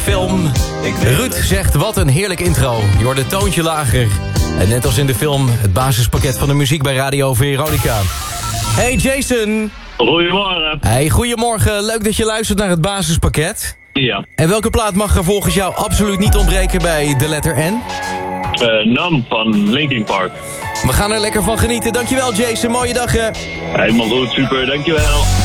film. Ruud zegt, wat een heerlijk intro. Je hoort het toontje lager. En net als in de film, het basispakket van de muziek bij Radio Veronica. Hey Jason. Goedemorgen. Hey, goedemorgen. Leuk dat je luistert naar het basispakket. Ja. En welke plaat mag er volgens jou absoluut niet ontbreken bij de letter N? Nam van Linkin Park. We gaan er lekker van genieten. Dankjewel Jason, mooie dag hè. Helemaal goed, super, dankjewel.